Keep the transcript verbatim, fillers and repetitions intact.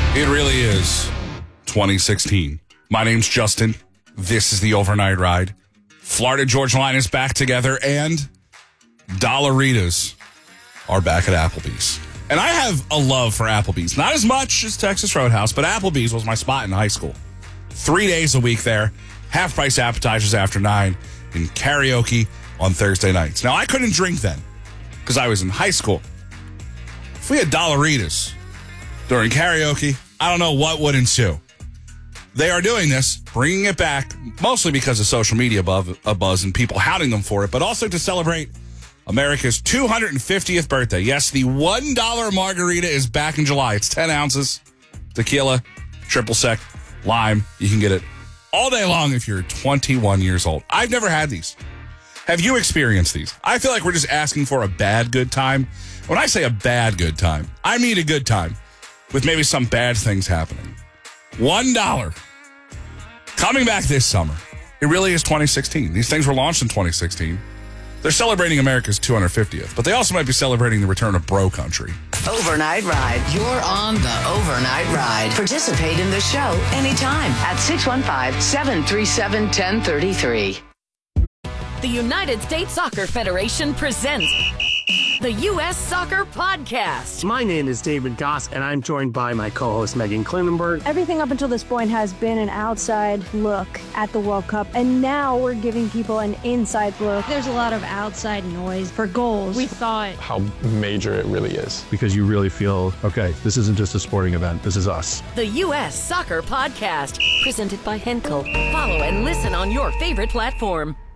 It really is twenty sixteen. My name's Justin. This is the Overnight Ride. Florida Georgia Line is back together, and Dollaritas are back at Applebee's. And I have a love for Applebee's. Not as much as Texas Roadhouse, but Applebee's was my spot in high school. Three days a week there, half-price appetizers after nine, and karaoke on Thursday nights. Now, I couldn't drink then because I was in high school. If we had Dollaritas during karaoke, I don't know what would ensue. They are doing this, bringing it back, mostly because of social media buzz, a buzz and people hounding them for it, but also to celebrate America's two hundred fiftieth birthday. Yes, the one dollar margarita is back in July. It's ten ounces, tequila, triple sec, lime. You can get it all day long if you're twenty-one years old. I've never had these. Have you experienced these? I feel like we're just asking for a bad good time. When I say a bad good time, I mean a good time with maybe some bad things happening. One dollar. Coming back this summer. It really is twenty sixteen. These things were launched in twenty sixteen. They're celebrating America's two hundred fiftieth, but they also might be celebrating the return of bro country. Overnight Ride. You're on the Overnight Ride. Participate in the show anytime at six one five, seven three seven, one zero three three. The United States Soccer Federation presents the U S Soccer Podcast. My name is David Goss, and I'm joined by my co-host, Megan Klinenberg. Everything up until this point has been an outside look at the World Cup, and now we're giving people an inside look. There's a lot of outside noise for goals. We thought how major it really is. Because you really feel, okay, this isn't just a sporting event, this is us. The U S Soccer Podcast, presented by Henkel. Follow and listen on your favorite platform.